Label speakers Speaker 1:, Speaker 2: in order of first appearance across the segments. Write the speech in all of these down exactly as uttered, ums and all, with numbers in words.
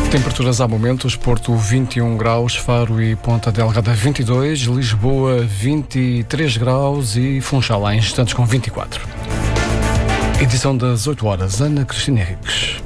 Speaker 1: Temperaturas há momentos: Porto vinte e um graus, Faro e Ponta Delgada vinte e dois, Lisboa vinte e três graus e Funchal há instantes com vinte e quatro. Edição das oito horas, Ana Cristina Henriques.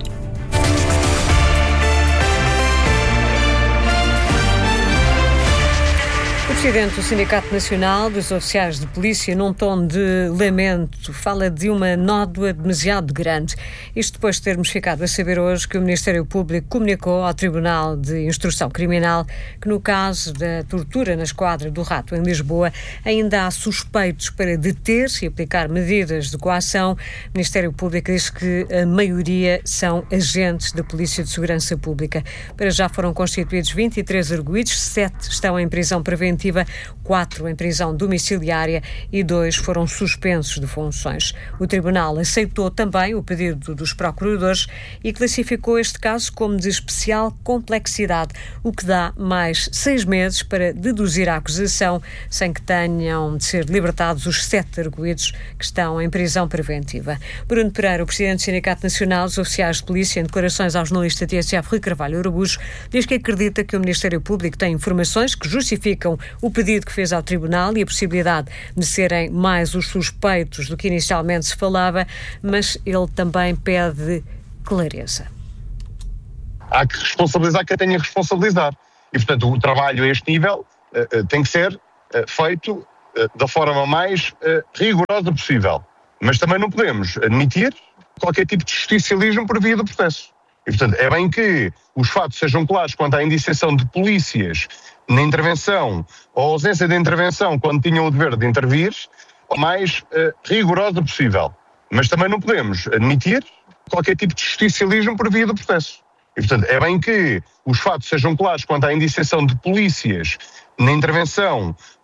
Speaker 2: O presidente do Sindicato Nacional dos Oficiais de Polícia, num tom de lamento, fala de uma nódoa demasiado grande. Isto depois de termos ficado a saber hoje que o Ministério Público comunicou ao Tribunal de Instrução Criminal que, no caso da tortura na Esquadra do Rato, em Lisboa, ainda há suspeitos para deter e aplicar medidas de coação. O Ministério Público diz que a maioria são agentes da Polícia de Segurança Pública. Para já foram constituídos vinte e três arguidos, sete estão em prisão preventiva, quatro em prisão domiciliária e dois foram suspensos de funções. O Tribunal aceitou também o pedido dos procuradores e classificou este caso como de especial complexidade, o que dá mais seis meses para deduzir a acusação, sem que tenham de ser libertados os sete arguidos que estão em prisão preventiva. Bruno Pereira, o presidente do Sindicato Nacional dos Oficiais de Polícia, em declarações ao jornalista T S F Rui Carvalho Araújo, diz que acredita que o Ministério Público tem informações que justificam o pedido que fez ao Tribunal e a possibilidade de serem mais os suspeitos do que inicialmente se falava, mas ele também pede clareza.
Speaker 3: Há que responsabilizar quem tem a responsabilizar. E, portanto, o trabalho a este nível uh, tem que ser uh, feito uh, da forma mais uh, rigorosa possível. Mas também não podemos admitir qualquer tipo de justicialismo por via do processo. E, portanto, é bem que os fatos sejam claros quanto à indiciação de polícias na intervenção ou ausência de intervenção quando tinham o dever de intervir, o mais uh, rigorosa possível. Mas também não podemos admitir qualquer tipo de justicialismo por via do processo. E, portanto, é bem que os fatos sejam claros quanto à indiciação de polícias na intervenção